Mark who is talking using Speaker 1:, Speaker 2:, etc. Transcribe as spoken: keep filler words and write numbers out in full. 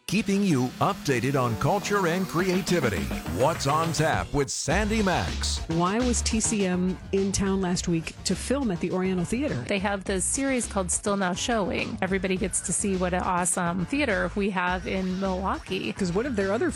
Speaker 1: keeping you updated on culture and creativity. What's on Tap with Sandy Max.
Speaker 2: Why was T C M in town last week to film at the Oriental Theater?
Speaker 3: They have this series called Still Now Showing. Everybody gets to see what an awesome theater we have in Milwaukee.
Speaker 2: Because what if their other